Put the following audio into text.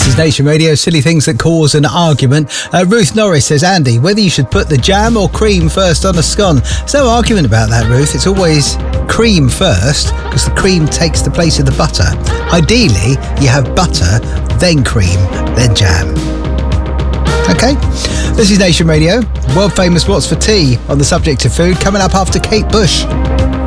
This is Nation Radio, silly things that cause an argument. Ruth Norris says, Andy, whether you should put the jam or cream first on a scone. There's no argument about that, Ruth. It's always cream first because the cream takes the place of the butter. Ideally, you have butter, then cream, then jam. OK, this is Nation Radio. World famous What's for Tea on the subject of food coming up after Kate Bush.